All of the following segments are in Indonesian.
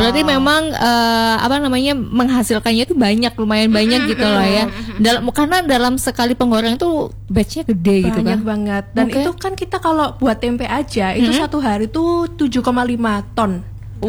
Berarti memang menghasilkannya itu lumayan banyak gitu loh ya. Karena dalam sekali penggoreng itu batchnya gede gitu kan. Banyak banget. Dan itu kan kita kalau buat tempe aja itu satu hari tuh 7,5 ton.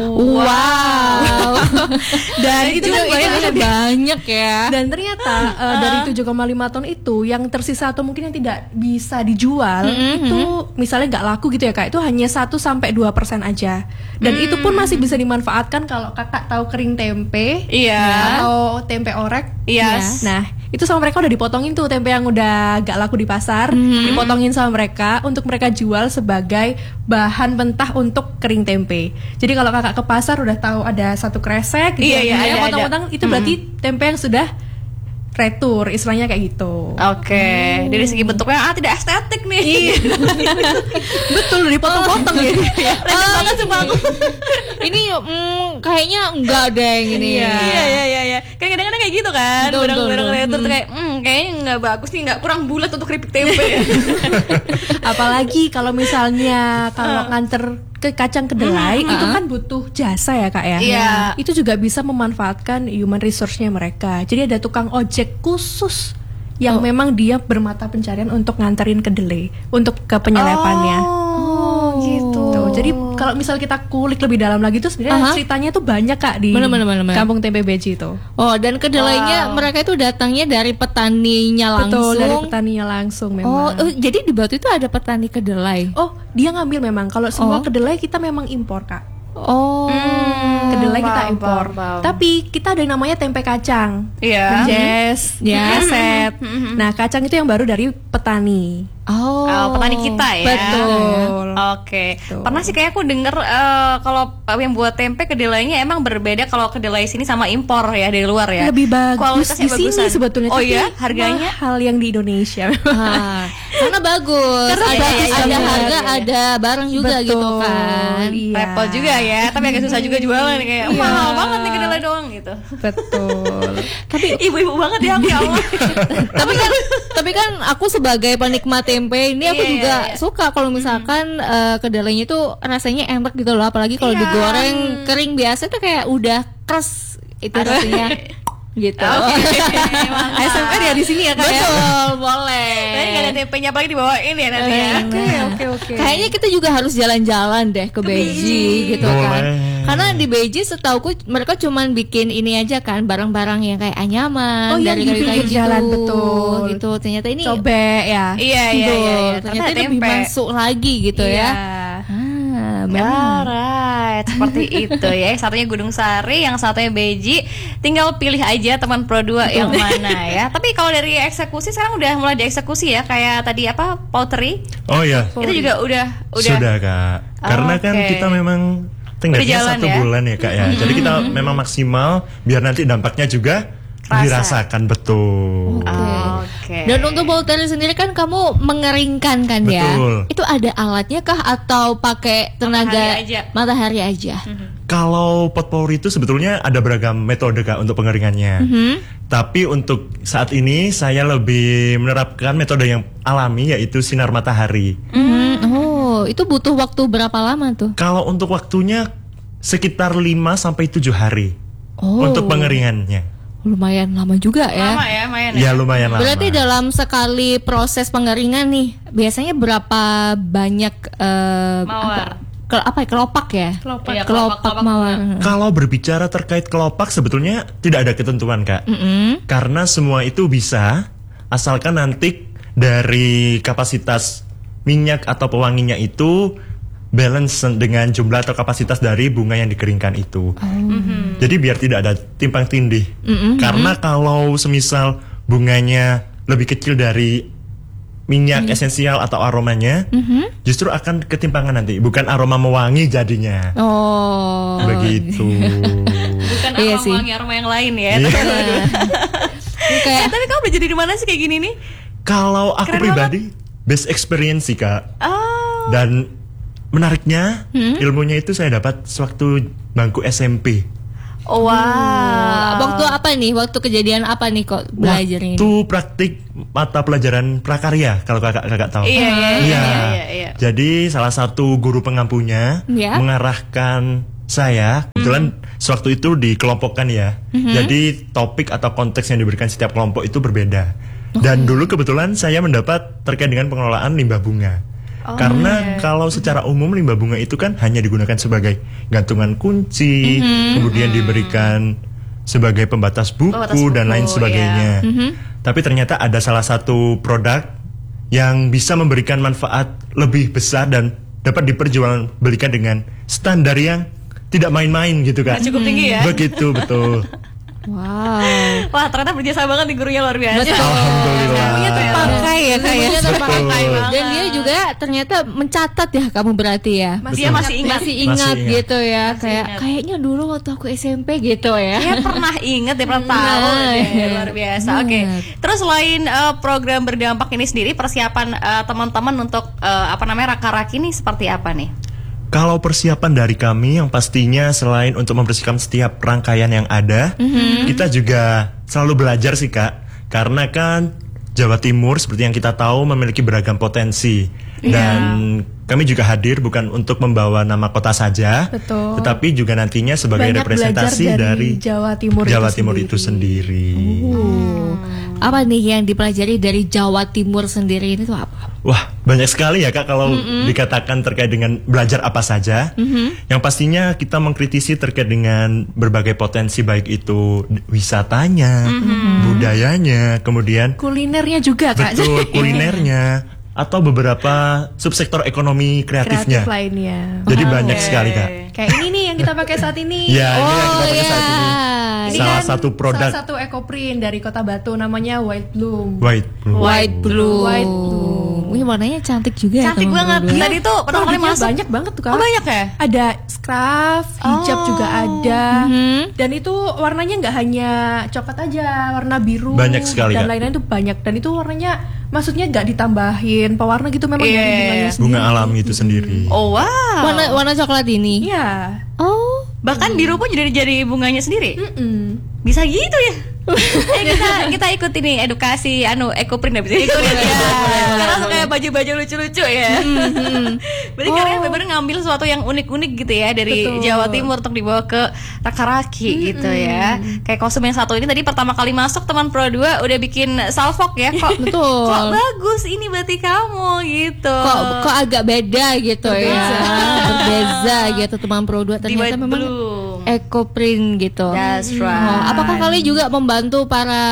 Wow. Dan itu kan banyak ya. Dan ternyata dari 7,5 ton itu yang tersisa atau mungkin yang tidak bisa dijual itu misalnya nggak laku gitu ya Kak, itu hanya 1-2% aja. Dan itu pun masih bisa dimanfaatkan kalau Kakak tahu kering tempe atau tempe orek. Yes. Nah, itu sama mereka udah dipotongin tuh tempe yang udah gak laku di pasar, dipotongin sama mereka untuk mereka jual sebagai bahan mentah untuk kering tempe. Jadi kalau Kakak ke pasar udah tahu ada satu kresek gitu, potong-potong itu berarti tempe yang sudah retur, istilahnya kayak gitu. Oke. Dari segi bentuknya tidak estetik nih. Betul, dipotong-potong ya. Random banget sumpah aku. Ini kayaknya enggak deh ini. Iya. Kan kadang-kadang kayak gitu kan. Barang-barang retur tuh kayak kayaknya enggak bagus nih, enggak kurang bulat untuk keripik tempe. Apalagi kalau misalnya nganter ke kacang kedelai itu kan butuh jasa ya Kak ya. Iya. Itu juga bisa memanfaatkan human resource-nya mereka. Jadi ada tukang ojek khusus yang memang dia bermata pencarian untuk nganterin kedelai untuk ke penyelepannya. Gitu. Tuh, jadi kalau misal kita kulik lebih dalam lagi tuh sebenarnya ceritanya tuh banyak Kak di Kampung Tempe Beji itu. Oh, dan kedelainya mereka itu datangnya dari petaninya langsung. Betul, dari petaninya langsung memang. Oh, jadi di Batu itu ada petani kedelai. Oh, dia ngambil memang. Kalau semua kedelai kita memang impor Kak. Oh, kedelai kita impor. Tapi kita ada yang namanya tempe kacang. Iya. Jess, Eset. Nah, kacang itu yang baru dari petani. Oh, petani kita ya. Betul. Oke. Pernah sih kayak aku denger kalau yang buat tempe kedelainya emang berbeda kalau kedelai sini sama impor ya dari luar ya. Lebih bagus kualitasnya di sini sebetulnya. Oh tapi ya, harganya mahal yang di Indonesia. Karena bagus. Karena bagus, ada harga, ada barang juga gitu kan. Iya. Repot juga ya, tapi agak susah juga jualan kayak mahal banget nih kedelai doang gitu. Betul. Tapi ibu-ibu banget ya aku ya Allah. tapi kan aku sebagai penikmat tempe ini aku juga suka kalau misalkan kedelainya itu rasanya enak gitu loh, apalagi kalau digoreng kering biasa tuh kayak udah keras itu rasanya. Gitu. ASMR ya di sini ya Kak. Betul, boleh. Tapi nggak ada tempenya apalagi dibawain ya nanti ya. Oke. Kayaknya kita juga harus jalan-jalan deh ke Beji gitu kan. Karena di Beji setauku mereka cuman bikin ini aja kan, barang-barang yang kayak anyaman dari kayu jalan betul. Gitu. Ternyata ini cobek ya. Iya. Ternyata ini lebih masuk lagi gitu ya. Alright, seperti itu ya. Satunya Gunung Sari, yang satunya Beji. Tinggal pilih aja teman Pro 2 yang mana ya. Tapi kalau dari eksekusi sekarang udah mulai dieksekusi ya, kayak tadi pottery. Oh iya. Itu juga udah. Sudah Kak. Karena kan kita memang tenggatnya 1 bulan ya Kak ya. Jadi kita memang maksimal biar nanti dampaknya juga dirasakan betul. Oke. Dan untuk pottery sendiri kan kamu mengeringkan kan ya? Betul. Itu ada alatnya kah atau pakai tenaga matahari aja? Kalau potpourri itu sebetulnya ada beragam metode Kak untuk pengeringannya. Tapi untuk saat ini saya lebih menerapkan metode yang alami, yaitu sinar matahari. Oh, itu butuh waktu berapa lama tuh? Kalau untuk waktunya sekitar 5-7 hari untuk pengeringannya. Lumayan lama juga ya. Lama ya, lumayan ya. Lumayan lama. Berarti dalam sekali proses pengeringan nih, biasanya berapa banyak mawar? Kelopak ya? Kelopak mawar. Kalau berbicara terkait kelopak sebetulnya tidak ada ketentuan Kak. Karena semua itu bisa, asalkan nanti dari kapasitas minyak atau pewanginya itu balance dengan jumlah atau kapasitas dari bunga yang dikeringkan itu. Jadi biar tidak ada timpang tindih. Karena kalau semisal bunganya lebih kecil dari minyak esensial atau aromanya, justru akan ketimpangan nanti. Bukan aroma mewangi jadinya. Begitu. Bukan aroma mewangi, aroma yang lain ya. Tapi kamu belajar di mana sih kayak gini nih? Kalau aku pribadi best experience sih Kak. Dan menariknya, ilmunya itu saya dapat sewaktu bangku SMP. Wow. Waktu apa nih? Waktu kejadian apa nih kok belajar ini? Waktu praktik mata pelajaran prakarya, kalau kakak tahu. Iya. Jadi salah satu guru pengampunya mengarahkan saya kebetulan sewaktu itu dikelompokkan ya. Jadi topik atau konteks yang diberikan setiap kelompok itu berbeda. Dan dulu kebetulan saya mendapat terkait dengan pengelolaan limbah bunga. Karena kalau secara umum limbah bunga itu kan hanya digunakan sebagai gantungan kunci, kemudian diberikan sebagai pembatas buku dan lain sebagainya. Tapi ternyata ada salah satu produk yang bisa memberikan manfaat lebih besar dan dapat diperjualbelikan dengan standar yang tidak main-main gitu kan. Cukup tinggi ya. Begitu, betul. Wow. Wah, ternyata berjasa banget nih gurunya, luar biasa. Alhamdulillah. Ilmunya terpakai ya kayak. Ilmunya terpakai banget. Dan dia juga ternyata mencatat ya kamu berarti ya. Dia masih ingat. Masih ingat Masih ingat. gitu ya. Kayak ingat. kayaknya dulu waktu aku SMP gitu ya. Ya pernah inget ya, pernah tahu deh, luar biasa. Oke. Terus selain program berdampak ini sendiri, persiapan teman-teman untuk raka-raki ini seperti apa nih? Kalau persiapan dari kami yang pastinya selain untuk membersihkan setiap rangkaian yang ada, kita juga selalu belajar sih Kak. Karena kan Jawa Timur seperti yang kita tahu memiliki beragam potensi. Dan kami juga hadir bukan untuk membawa nama kota saja, Betul. tetapi juga nantinya sebagai Banyak representasi belajar dari Jawa Timur itu sendiri. Apa nih yang dipelajari dari Jawa Timur sendiri ini tuh apa? Wah, banyak sekali ya Kak kalau dikatakan terkait dengan belajar apa saja. Yang pastinya kita mengkritisi terkait dengan berbagai potensi, baik itu wisatanya, budayanya, kemudian Kulinernya juga Kak. betul kulinernya, atau beberapa subsektor ekonomi kreatifnya. Kreatif lainnya. Jadi banyak sekali Kak. Kayak ini nih yang kita pakai saat ini. Ya, ini yang kita pakai saat ini. Ini Salah kan satu produk salah satu ekoprint dari Kota Batu namanya White Bloom. White Blue. White blue. White blue. Wih, warnanya cantik juga Cantik ya, teman-teman. banget. Tadi tuh pertama kali Produknya masuk. banyak banget tuh Kak. Oh, banyak ya? Ada scarf, hijab juga ada. Dan itu warnanya nggak hanya coklat aja, warna biru. Banyak sekali, dan Kak. lain-lain itu banyak. Dan itu warnanya maksudnya nggak ditambahin pewarna gitu, memang Iya, dari iya, bunganya iya. sendiri. Bunga alami itu sendiri. Oh wow. Warna coklat ini. Iya. Oh. Bahkan biru pun jadi bunganya sendiri. Bisa gitu ya? Kita ikut ini edukasi ekoprint habis ini. Karena suka baju-baju lucu-lucu ya. Berarti kalian benar-benar ngambil sesuatu yang unik-unik gitu ya dari Betul. Jawa Timur untuk dibawa ke raka-raki gitu ya. Kayak kostum yang satu ini tadi pertama kali masuk teman Pro 2 udah bikin salfok ya. Kok Betul. kok bagus ini berarti kamu gitu. Kok agak beda gitu ya. Berbeza gitu teman Pro 2 Di ternyata White memang Bloom. ekoprint gitu. That's Oh, right. apakah kalian juga membantu para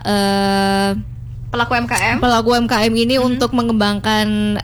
Pelaku MKM? pelaku UMKM ini untuk mengembangkan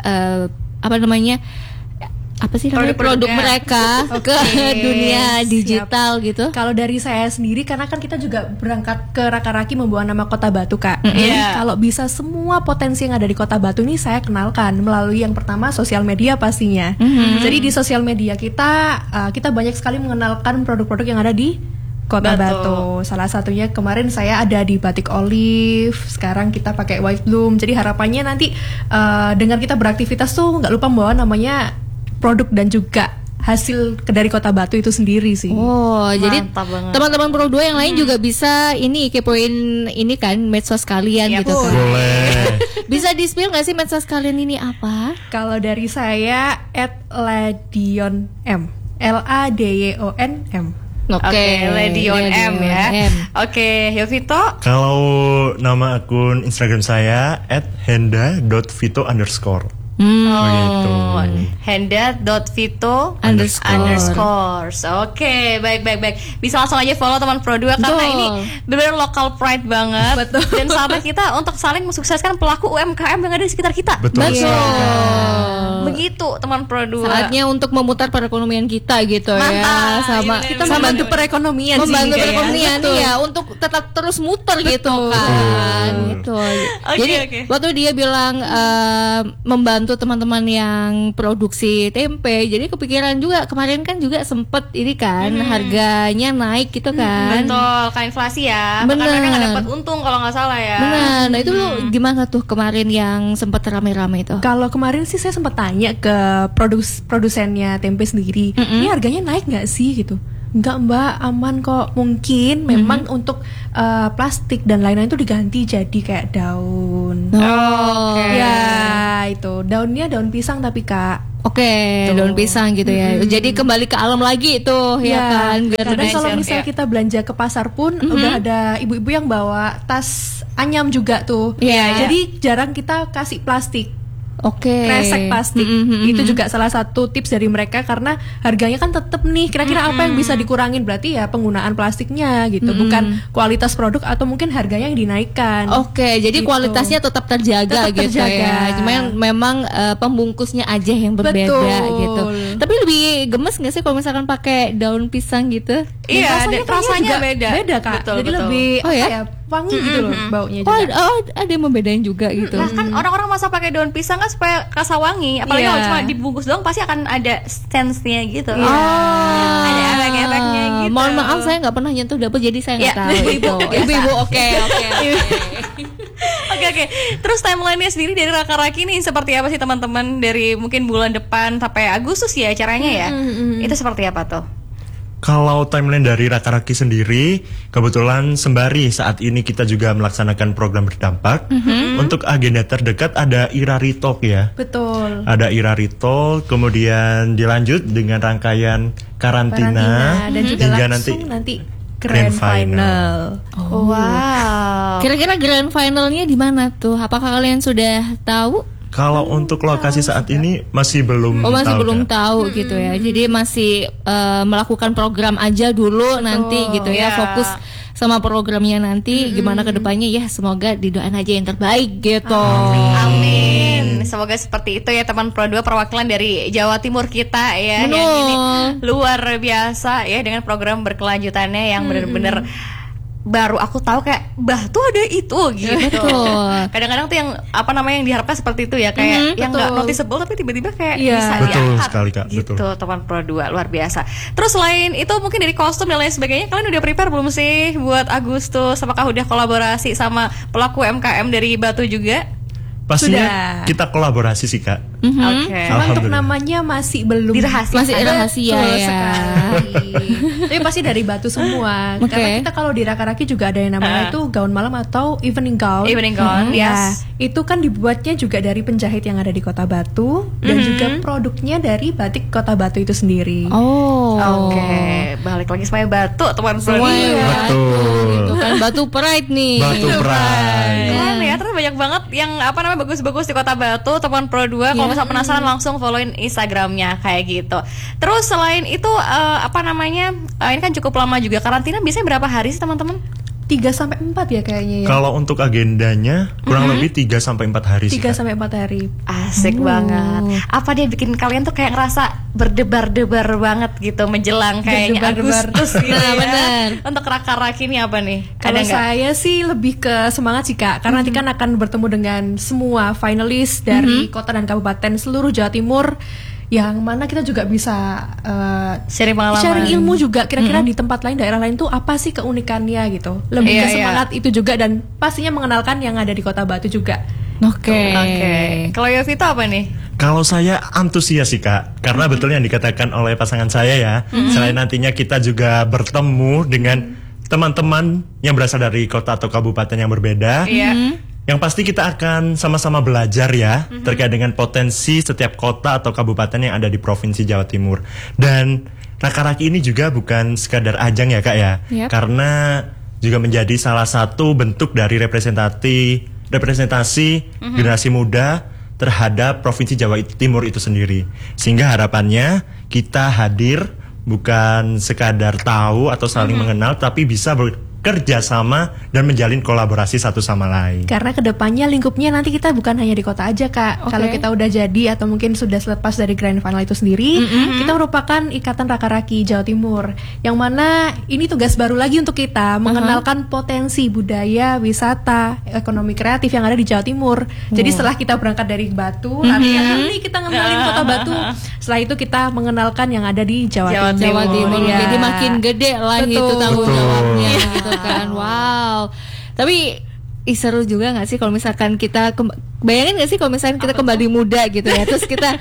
apa sih namanya produk Produk-produknya. mereka ke dunia siap. digital gitu? Kalau dari saya sendiri, karena kan kita juga berangkat ke Raka-Raki membawa nama Kota Batu Kak. Iya. Kalau bisa semua potensi yang ada di Kota Batu ini saya kenalkan melalui yang pertama sosial media pastinya. Jadi di sosial media kita banyak sekali mengenalkan produk-produk yang ada di Kota Batu. Salah satunya kemarin saya ada di Batik Olive, sekarang kita pakai White Bloom. Jadi harapannya nanti dengan kita beraktivitas tuh nggak lupa membawa namanya produk dan juga hasil dari Kota Batu itu sendiri sih. Oh, jadi Mantap banget. teman-teman Pro 2 yang lain juga bisa ini kepoin ini kan medsos kalian Iya, gitu kan. Boleh. Bisa di-spill nggak sih medsos kalian ini apa? Kalau dari saya @ladion M, LADYON-M. Oke, Ladion M ya. M. Oke, Yovito. Kalau nama akun Instagram saya @henda.vito_. Begitu. Henda.vito Underscore. Oke, baik. Bisa langsung aja follow teman Pro 2 karena Betul. ini benar-benar local pride banget. Dan sahabat kita untuk saling mensukseskan pelaku UMKM yang ada di sekitar kita. Betul sekali, Kak. Begitu teman Pro 2. Saatnya untuk memutar perekonomian kita gitu ya. Mantap. Sama Iya, Kita bener, membantu bener. perekonomian sih membantu kayaknya. perekonomian ya untuk tetap terus muter gitu kan gitu. Jadi oke. waktu dia bilang membantu teman-teman yang produksi tempe, jadi kepikiran juga kemarin kan juga sempet ini kan harganya naik gitu kan. Betul, kan inflasi ya. Bahkan Bener. mereka nggak dapat untung kalau nggak salah ya. Benar. Nah itu gimana tuh kemarin yang sempet rame-rame itu? Kalau kemarin sih saya sempat tanya ke produsennya tempe sendiri, ini harganya naik nggak sih gitu? Enggak Mbak, aman kok. Mungkin memang untuk plastik dan lain-lain itu diganti jadi kayak daun. Ya itu daunnya daun pisang tapi Kak. Oke, daun pisang gitu ya. Jadi kembali ke alam lagi itu ya kan. Biar Kadang lebih kalau sehat. misalnya kita belanja ke pasar pun udah ada ibu-ibu yang bawa tas anyam juga tuh. Iya. Jadi jarang kita kasih plastik. Oke. Kresek plastik itu juga salah satu tips dari mereka karena harganya kan tetap nih kira-kira apa yang bisa dikurangin berarti ya penggunaan plastiknya gitu bukan kualitas produk atau mungkin harganya yang dinaikkan. Oke, jadi Gitu. kualitasnya tetap terjaga Tetap gitu terjaga. ya. Cuma memang pembungkusnya aja yang berbeda Betul. gitu. Tapi lebih gemes nggak sih kalau misalkan pakai daun pisang gitu? Iya, Dan rasanya juga beda. beda Kak. Betul, Jadi betul. lebih Oh ya? apa ya wangi gitu loh baunya Oh, juga. ada yang membedain juga gitu. Lah kan orang-orang masa pakai daun pisang kan supaya rasa wangi. Apalagi Iya. kalau cuma dibungkus doang pasti akan ada sense-nya gitu. Oh, Ada efek-efeknya gitu. Mohon maaf saya nggak pernah nyentuh dapur jadi saya nggak Ya, tahu. ibu-ibu itu. biasa. Ibu-ibu oke. Oke. Terus timeline-nya sendiri dari Raka-Raki nih seperti apa sih teman-teman dari mungkin bulan depan sampai Agustus ya caranya ya? Itu seperti apa tuh? Kalau timeline dari Raka-Raki sendiri, kebetulan sembari saat ini kita juga melaksanakan program berdampak. Untuk agenda terdekat ada Irari Talk ya. Betul. Ada Irari Talk, kemudian dilanjut dengan rangkaian karantina, dan juga hingga langsung nanti grand grand final. Wow. Kira-kira grand finalnya di mana tuh? Apakah kalian sudah tahu? Kalau untuk lokasi saat ini masih belum Oh, masih tahu, belum Kak. tahu gitu ya. Jadi masih melakukan program aja dulu nanti gitu ya. Ya. Fokus sama programnya nanti gimana ke depannya ya. Semoga didoain aja yang terbaik gitu. Amin. Semoga seperti itu ya teman Pro 2 perwakilan dari Jawa Timur kita ya yang ini luar biasa ya dengan program berkelanjutannya yang benar-benar baru aku tahu kayak tuh ada itu gitu. Betul. Kadang-kadang tuh yang apa namanya yang diharapkan seperti itu ya kayak yang nggak betul. noticeable tapi tiba-tiba kayak Iya. bisa Betul diangkat sekali, Kak, gitu betul. teman Pro 2 luar biasa. Terus selain itu mungkin dari kostum dan lain sebagainya kalian udah prepare belum sih buat Agustus? Apakah udah kolaborasi sama pelaku UMKM dari Batu juga? Pastinya Sudah. kita kolaborasi sih, Kak. Oke. Cuma untuk Alhamdulillah. namanya masih belum Dirahasiakan. Masih rahasia Betul ya. sekali. Tapi pasti dari Batu semua. Oke. Karena kita kalau di Raka-Raki juga ada yang namanya itu gaun malam atau evening gown. Evening gown, Ya, yes. itu kan dibuatnya juga dari penjahit yang ada di Kota Batu dan juga produknya dari batik Kota Batu itu sendiri. Oh. Oke, balik lagi supaya Batu teman Pro Semua 2. ya. Betul. Itu kan Batu Pride nih. Batu Pride. Keren ya, terus banyak banget yang apa namanya bagus-bagus di Kota Batu, teman Pro 2. Kalau misalnya penasaran langsung followin Instagramnya kayak gitu. Terus selain itu apa namanya? Ini kan cukup lama juga karantina. Biasanya berapa hari sih teman-teman? 3-4 ya kayaknya ya. Kalau untuk agendanya kurang lebih 3-4 hari sih, 3 Kak. sampai 4 hari. Asik banget. Apa dia bikin kalian tuh kayak ngerasa berdebar-debar banget gitu menjelang kayaknya Berdebar-debar. Agustus gitu ya. Bener. Untuk Raka-Raki ini apa nih? Kalau Ada nggak? saya sih lebih ke semangat sih Kak, karena nanti kan akan bertemu dengan semua finalis dari kota dan kabupaten seluruh Jawa Timur, yang mana kita juga bisa Sharing pengalaman. sharing ilmu juga. Kira-kira di tempat lain, daerah lain tuh apa sih keunikannya gitu. Lebih Iya, ke semangat itu juga dan pastinya mengenalkan yang ada di Kota Batu juga. Oke. Oke. Kalau Yovita apa nih? Kalau saya antusias sih, Kak, karena betul yang dikatakan oleh pasangan saya ya. Selain nantinya kita juga bertemu dengan teman-teman yang berasal dari kota atau kabupaten yang berbeda. Iya. Yang pasti kita akan sama-sama belajar ya terkait dengan potensi setiap kota atau kabupaten yang ada di Provinsi Jawa Timur. Dan Raka-Raki ini juga bukan sekadar ajang ya, Kak ya. Yap. Karena juga menjadi salah satu bentuk dari representasi generasi muda terhadap Provinsi Jawa Timur itu sendiri. Sehingga harapannya kita hadir bukan sekadar tahu atau saling mengenal, tapi bisa bekerja sama dan menjalin kolaborasi satu sama lain. Karena kedepannya lingkupnya nanti kita bukan hanya di kota aja Kak. Oke. Kalau kita udah jadi atau mungkin sudah selepas dari grand final itu sendiri, kita merupakan Ikatan Raka-Raki Jawa Timur. Yang mana ini tugas baru lagi untuk kita mengenalkan potensi budaya, wisata, ekonomi kreatif yang ada di Jawa Timur. Jadi setelah kita berangkat dari Batu, latihan nih kita ngenalin kota Batu. Setelah itu kita mengenalkan yang ada di Jawa Jawa Timur. Jawa Timur. Iya. Jadi makin gede lah Betul. itu tanggung Betul. jawabnya gitu kan. Wow. Tapi seru juga nggak sih kalau misalkan kita bayangin nggak sih kalau misalkan kita kembali muda gitu ya, terus kita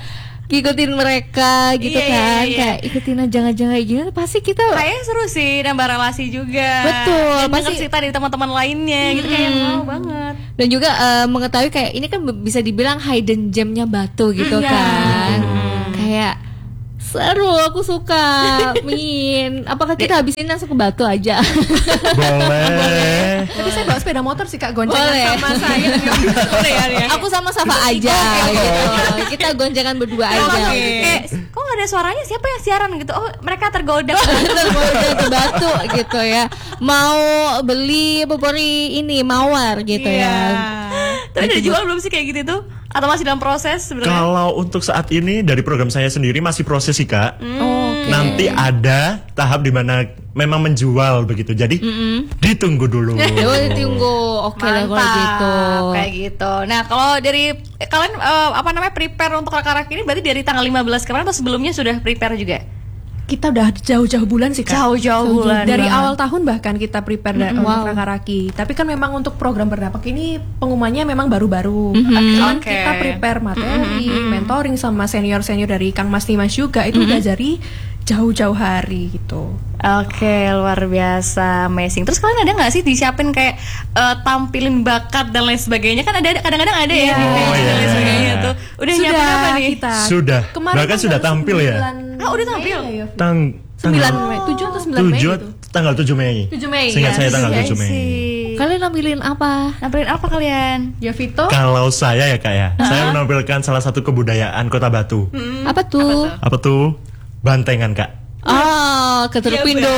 ngikutin mereka gitu kan. Kayak ikutin aja kayak gini pasti kita kayaknya seru sih, nambah relasi juga. Betul, dan pasti cerita dari teman-teman lainnya gitu kayak wow banget. Dan juga mengetahui kayak ini kan bisa dibilang hidden gemnya Batu gitu kan. Kayak seru, aku suka. Min, apakah kita habisin langsung ke Batu aja? Boleh. Tapi saya bawa sepeda motor sih Kak, goncengan Boleh. sama saya. Boleh ya. Aku sama Safa aja gitu. Kita goncengan berdua aja. Kok nggak ada suaranya? Siapa yang siaran gitu? Oh, mereka tergoda. Tergoda ke Batu gitu ya. Mau beli buburi ini mawar gitu ya. Tapi udah dijual belum sih kayak gitu tuh? Atau masih dalam proses sebenarnya? Kalau untuk saat ini dari program saya sendiri masih proses sih Kak. Oke. Nanti ada tahap di mana memang menjual begitu. Jadi ditunggu dulu. Tunggu. Oke lah kalau gitu. Kayak gitu. Nah, kalau dari kalian prepare untuk rak-rak ini berarti dari tanggal 15 kemarin atau sebelumnya sudah prepare juga? Kita udah jauh-jauh bulan sih Kak. Jauh-jauh bulan Dari banget. awal tahun bahkan kita prepare untuk Rakaraki. Tapi kan memang untuk program berdampak ini pengumumannya memang baru-baru. Cuman Oke. kita prepare materi, mentoring sama senior-senior dari Kang Mas Dimas juga itu udah dari jauh-jauh hari gitu. Oke, luar biasa, amazing. Terus kalian ada nggak sih disiapin kayak tampilin bakat dan lain sebagainya? Kan ada kadang-kadang ada ya di Oh, dan lain iya. sebagainya tuh. Udah nyiapin apa nih? Kita. Sudah. Kemarin Bahkan kan sudah baru tampil ya? 9 Ah, udah tampil? Mei ya, Tanggal 9 Mei, 7 atau 9 Mei 7 gitu. tanggal 7 Mei. 7 Mei. Seingat ya. saya tanggal 7 Mei. Kalian nampilin apa? Nampilin apa kalian? Ya Vito. Kalau saya ya Kak ya, saya menampilkan salah satu kebudayaan Kota Batu. Apa tuh? Apa tuh? Bantengan Kak. Oh, keterpindo.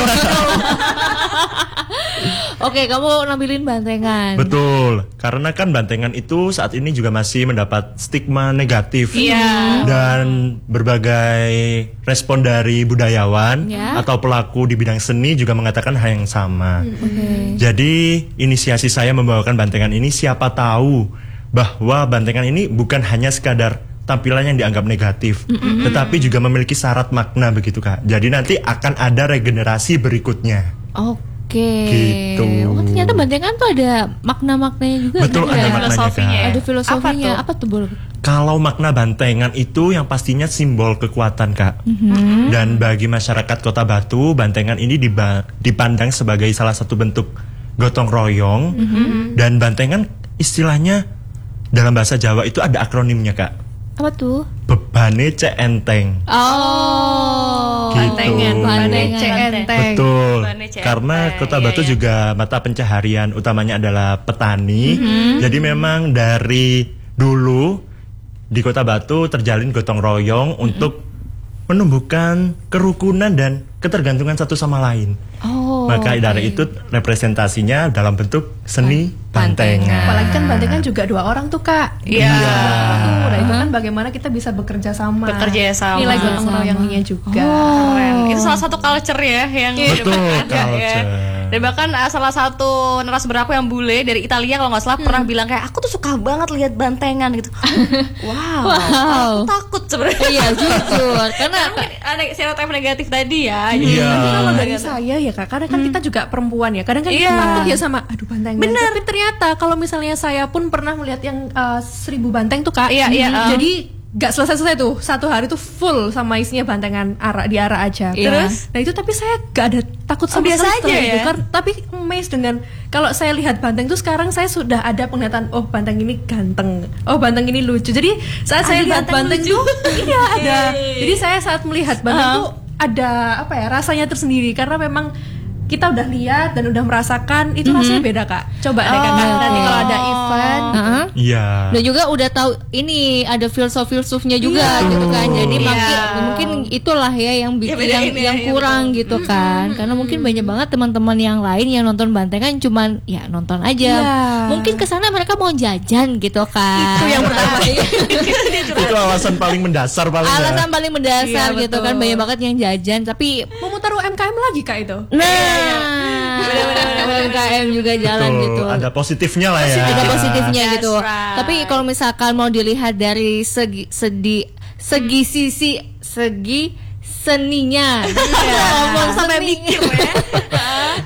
Oke, kamu nampilin bantengan. Betul, karena kan bantengan itu saat ini juga masih mendapat stigma negatif Iya. dan berbagai respon dari budayawan Ya. atau pelaku di bidang seni juga mengatakan hal yang sama. Oke. Jadi inisiasi saya membawakan bantengan ini siapa tahu bahwa bantengan ini bukan hanya sekadar tampilan yang dianggap negatif, tetapi juga memiliki syarat makna begitu Kak. Jadi nanti akan ada regenerasi berikutnya. Oke. Gitu. Oh, ternyata bantengan tuh ada makna-maknanya juga. Betul, kan, ada ya? maknanya filosofinya Kak. ya? Ada filosofinya. Apa Apa tuh, Bol? Kalau makna bantengan itu yang pastinya simbol kekuatan Kak. Dan bagi masyarakat Kota Batu, bantengan ini dipandang sebagai salah satu bentuk gotong royong. Dan bantengan istilahnya dalam bahasa Jawa itu ada akronimnya Kak. Apa tuh? Bebane cek enteng. Oh. Gitu. Bantengan, Bantengan. enteng. Betul. Bebane cek Karena enteng, Kota iya, Batu iya. juga mata pencaharian utamanya adalah petani. Jadi memang dari dulu di Kota Batu terjalin gotong royong untuk menumbuhkan kerukunan dan ketergantungan satu sama lain. Oh. Maka dari itu representasinya dalam bentuk seni bantengan. Apalagi kan bantengan juga 2 orang tuh Kak. Iya. Nah itu kan bagaimana kita bisa bekerja sama. Bekerja sama. Nilai gotong royongnya juga. Keren. Itu salah satu culture ya yang Betul, ada ya. culture. Dan bahkan salah satu narasumber aku yang bule dari Italia kalau nggak salah pernah bilang kayak aku tuh suka banget lihat bantengan gitu. Wow. Aku takut sebenarnya. Iya, jujur. Karena ada stereotip negatif tadi ya. Jadi Iya. Tapi kalau dari saya ya Kak, karena kan kita juga perempuan ya. Kadang kan kita Iya. takut ya sama aduh bantengan. Bener. Tapi ternyata kalau misalnya saya pun pernah melihat yang 1000 banteng tuh Kak. Iya, iya, Jadi gak selesai tuh satu hari tuh full sama isinya bantengan di arah aja. Iya. Terus, nah itu tapi saya gak ada takut sama biasa sekali aja setelah itu. ya? Tapi amazed dengan kalau saya lihat banteng tuh sekarang saya sudah ada penglihatan oh banteng ini ganteng, oh banteng ini lucu. Jadi saat saya lihat banteng tuh iya ada. Jadi saya saat melihat banteng tuh ada apa ya rasanya tersendiri karena memang kita udah lihat dan udah merasakan itu rasanya beda Kak. Coba deh Kakak nanti kalau ada event Heeh. Iya. Dan juga udah tahu ini ada filsuf-filsufnya juga gitu kan. Jadi mungkin itulah ya yang bikin yang kurang gitu kan. Karena mungkin banyak banget teman-teman yang lain yang nonton bantengan cuman ya nonton aja. Iya. Mungkin kesana mereka mau jajan gitu kan. Itu yang pertama. Itu alasan paling mendasar paling ya. Alasan paling mendasar Iya, gitu betul. kan, banyak banget yang jajan tapi memutar UMKM lagi Kak itu. UMKM juga jalan Betul, gitu. ada positifnya lah ya. Ada positifnya That's gitu. right. Tapi kalau misalkan mau dilihat dari segi seninya, ngomong Sampai seni. mikir ya.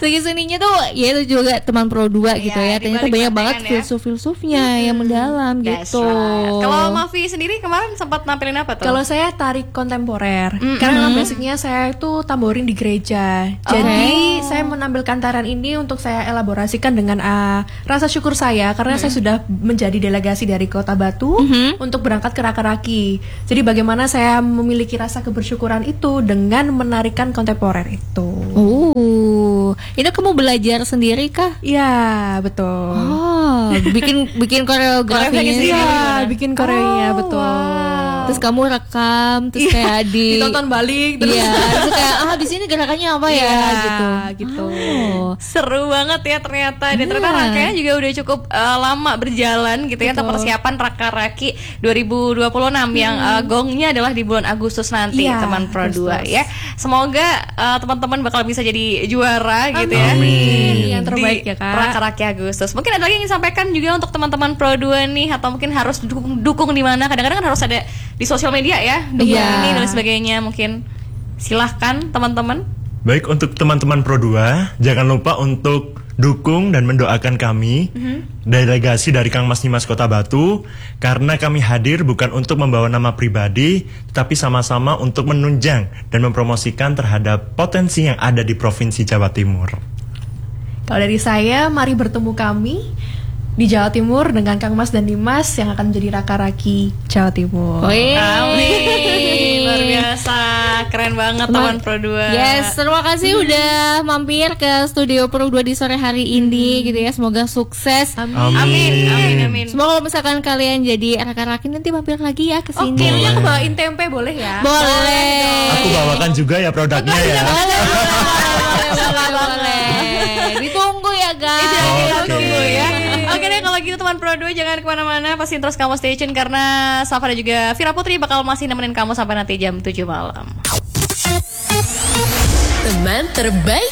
segi seninya tuh ya itu juga teman Pro 2 gitu ya. Ternyata banyak banget filsuf-filsufnya yang mendalam gitu. Kalau Mavi sendiri kemarin sempat nampilin apa tuh? Kalau saya tarik kontemporer, karena basicnya saya itu tamborin di gereja. Jadi saya menampilkan tarian ini untuk saya elaborasikan dengan rasa syukur saya karena saya sudah menjadi delegasi dari Kota Batu untuk berangkat ke Raka-Raki. Jadi bagaimana saya memiliki rasa kebersyukuran itu dengan menarikan kontemporer itu. Ini kamu belajar sendiri kah? Iya, betul. Bikin koreografinya. Iya, bikin koreonya, betul. Wow. Terus kamu rekam, terus kayak ditonton balik, terus terus kayak di sini gerakannya apa ya gitu. Seru banget ya ternyata. Dan ternyata rangkaiannya juga udah cukup lama berjalan gitu ya untuk persiapan Raka-Raki 2026 yang gongnya adalah di bulan Agustus nanti, teman Pro 2 ya. Semoga teman-teman bakal bisa jadi juara gitu ya. Amin. Yang terbaik ya Kak. Raka-Raki Agustus. Mungkin ada lagi yang ingin sampaikan juga untuk teman-teman Pro 2 nih, atau mungkin harus dukung di mana? Kadang-kadang kan harus ada di sosial media ya, dukung ini dan sebagainya. Mungkin silahkan teman-teman. Baik, untuk teman-teman Pro 2, jangan lupa untuk dukung dan mendoakan kami, delegasi dari Kang Mas Nimas Kota Batu, karena kami hadir bukan untuk membawa nama pribadi, tetapi sama-sama untuk menunjang dan mempromosikan terhadap potensi yang ada di Provinsi Jawa Timur. Kalau dari saya, mari bertemu kami di Jawa Timur dengan Kang Mas dan Dimas yang akan menjadi Raka-Raki Jawa Timur. Amin. Luar biasa, keren banget teman Pro 2. Yes, terima kasih udah mampir ke studio Pro 2 di sore hari ini gitu ya. Semoga sukses. Amin. Semoga kalau misalkan kalian jadi Raka-Raki nanti mampir lagi ya ke sini. Oke, aku bawain tempe boleh ya? Boleh. Aku bawakan juga ya produknya ya. Boleh. Ditunggu ya guys. Tunggu ya. Oke deh, kalau gitu teman Pro 2 jangan kemana-mana, pasti terus kamu stay tune karena Safa dan juga Vira Putri bakal masih nemenin kamu sampai nanti jam 7 malam. Teman terbaik